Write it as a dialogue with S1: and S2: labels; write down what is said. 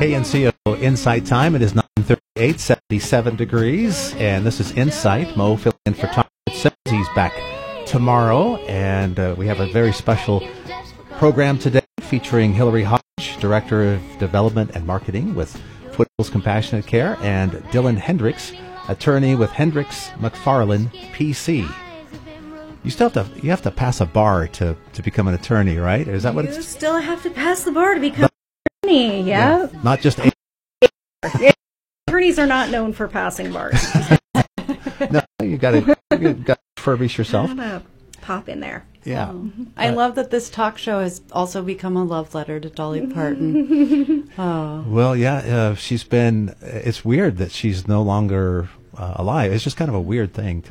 S1: KNCO Insight Time. It is 9:38, 77 degrees, and this is Insight. Mo filling in for Tom Simmons. He's back tomorrow, and we have a very special program today featuring Hillary Hodge, Director of Development and Marketing with Foothills Compassionate Care, and Dylan Hendricks, attorney with Hendricks McFarland PC. You have to pass a bar to become an attorney, right? Is that what it's?
S2: You still have to pass the bar to become an attorney, yeah?
S1: Not just a.
S2: Attorneys are not known for passing bars.
S1: No, you got to furbish yourself.
S2: Gotta pop in there.
S1: Yeah.
S3: I love that this talk show has also become a love letter to Dolly Parton. Oh.
S1: Well, yeah, she's been. It's weird that she's no longer alive. It's just kind of a weird thing.